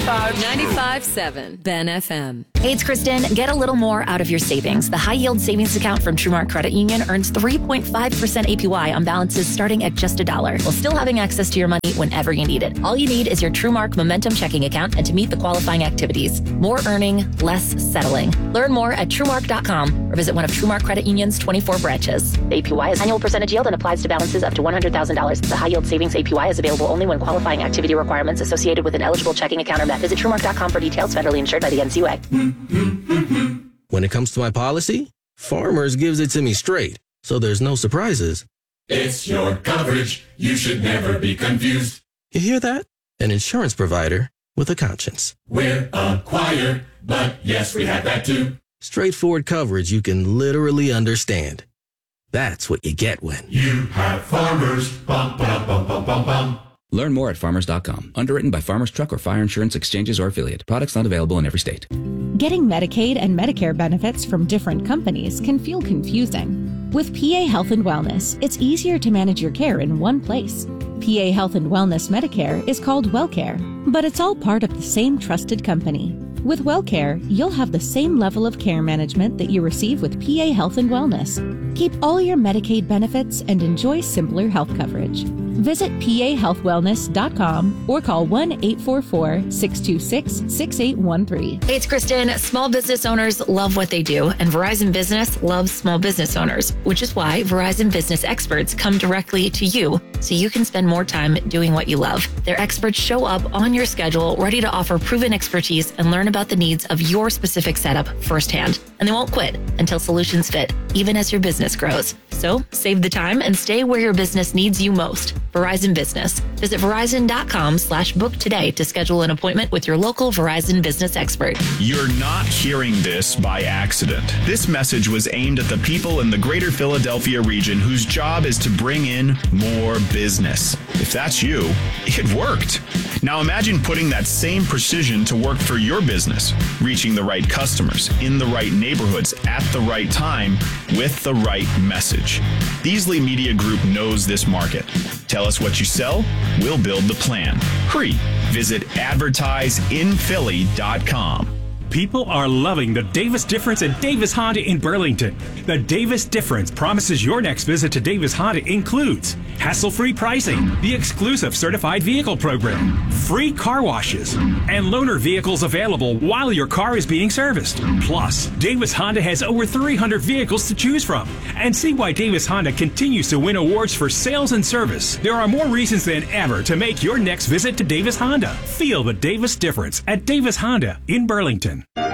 95.7 Ben FM. Hey, it's Kristen. Get a little more out of your savings. The high-yield savings account from TrueMark Credit Union earns 3.5% APY on balances starting at just $1, while still having access to your money whenever you need it. All you need is your TrueMark Momentum checking account and to meet the qualifying activities. More earning, less settling. Learn more at TrueMark.com or visit one of TrueMark Credit Union's 24 branches. The APY is annual percentage yield and applies to balances up to $100,000. The high-yield savings APY is available only when qualifying activity requirements associated with an eligible checking account are met. Visit TrueMark.com for details. Federally insured by the NCUA. When it comes to my policy, Farmers gives it to me straight, so there's no surprises. It's your coverage. You should never be confused. You hear that? An insurance provider with a conscience. We're a choir, but yes, we have that too. Straightforward coverage you can literally understand. That's what you get when you have Farmers. Bum, bum, bum, bum, bum, bum. Learn more at farmers.com. Underwritten by Farmers Truck or Fire Insurance Exchanges or Affiliate. Products not available in every state. Getting Medicaid and Medicare benefits from different companies can feel confusing. With PA Health and Wellness, it's easier to manage your care in one place. PA Health and Wellness Medicare is called WellCare, but it's all part of the same trusted company. With WellCare, you'll have the same level of care management that you receive with PA Health and Wellness. Keep all your Medicaid benefits and enjoy simpler health coverage. Visit pahealthwellness.com or call 1-844-626-6813. Hey, it's Kristen. Small business owners love what they do, and Verizon Business loves small business owners, which is why Verizon Business experts come directly to you so you can spend more time doing what you love. Their experts show up on your schedule, ready to offer proven expertise and learn about the needs of your specific setup firsthand. And they won't quit until solutions fit, even as your business grows. So save the time and stay where your business needs you most. Verizon Business. Visit Verizon.com/book today to schedule an appointment with your local Verizon Business expert. You're not hearing this by accident. This message was aimed at the people in the greater Philadelphia region whose job is to bring in more business. If that's you, it worked. Now imagine putting that same precision to work for your business, reaching the right customers in the right neighborhoods at the right time with the right message. Beasley Media Group knows this market. Tell us what you sell, we'll build the plan. Hurry, visit advertiseinphilly.com. People are loving the Davis Difference at Davis Honda in Burlington. The Davis Difference promises your next visit to Davis Honda includes hassle-free pricing, the exclusive certified vehicle program, free car washes, and loaner vehicles available while your car is being serviced. Plus, Davis Honda has over 300 vehicles to choose from. And see why Davis Honda continues to win awards for sales and service. There are more reasons than ever to make your next visit to Davis Honda. Feel the Davis Difference at Davis Honda in Burlington.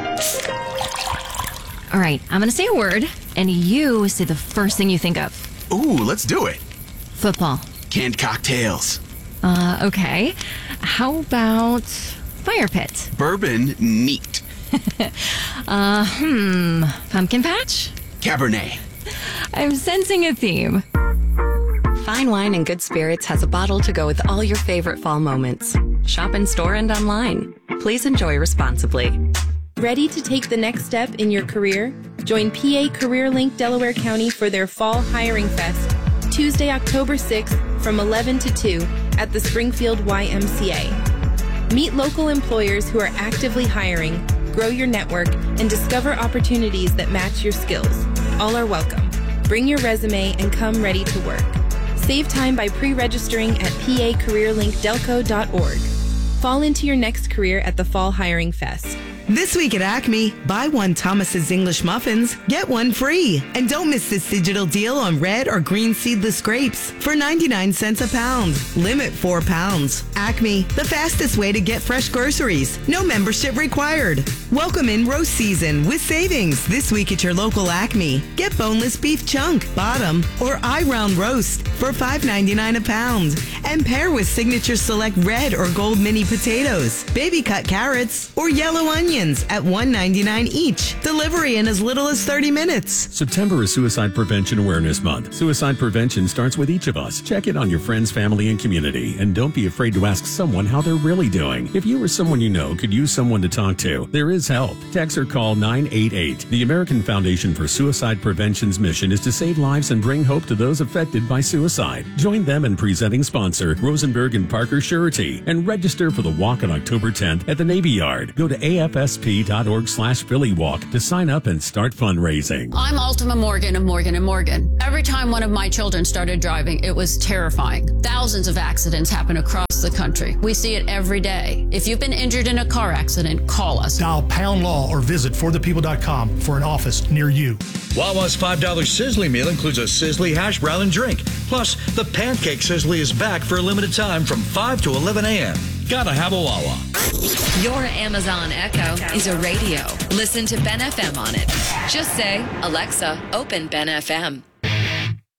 All right, I'm going to say a word, and you say the first thing you think of. Ooh, let's do it. Football. Canned cocktails. Okay. How about fire pit? Bourbon neat. Pumpkin patch? Cabernet. I'm sensing a theme. Fine Wine and Good Spirits has a bottle to go with all your favorite fall moments. Shop in store and online. Please enjoy responsibly. Ready to take the next step in your career? Join PA CareerLink Delaware County for their Fall Hiring Fest, Tuesday, October 6th from 11 to 2 at the Springfield YMCA. Meet local employers who are actively hiring, grow your network, and discover opportunities that match your skills. All are welcome. Bring your resume and come ready to work. Save time by pre-registering at pacareerlinkdelco.org. Fall into your next career at the Fall Hiring Fest. This week at Acme, buy one Thomas's English muffins, get one free. And don't miss this digital deal on red or green seedless grapes for 99 cents a pound. Limit 4 pounds. Acme, the fastest way to get fresh groceries. No membership required. Welcome in roast season with savings this week at your local Acme. Get boneless beef chunk, bottom, or eye-round roast for $5.99 a pound. And pair with Signature Select red or gold mini potatoes, baby cut carrots, or yellow onions Onions at $1.99 each. Delivery in as little as 30 minutes. September is Suicide Prevention Awareness Month. Suicide prevention starts with each of us. Check in on your friends, family, and community. And don't be afraid to ask someone how they're really doing. If you or someone you know could use someone to talk to, there is help. Text or call 988. The American Foundation for Suicide Prevention's mission is to save lives and bring hope to those affected by suicide. Join them and presenting sponsor, Rosenberg and Parker Surety, and register for the walk on October 10th at the Navy Yard. Go to afsp.org/PhillyWalk to sign up and start fundraising. I'm Ultima Morgan of Morgan & Morgan. Every time one of my children started driving, it was terrifying. Thousands of accidents happen across the country. We see it every day. If you've been injured in a car accident, call us. Dial Pound Law or visit forthepeople.com for an office near you. Wawa's $5 Sizzly meal includes a Sizzly hash brown and drink. Plus, the Pancake Sizzly is back for a limited time from 5 to 11 a.m. Gotta have a Wawa. Your Amazon Echo is a radio. Listen to Ben FM on it. Just say, Alexa, open Ben FM.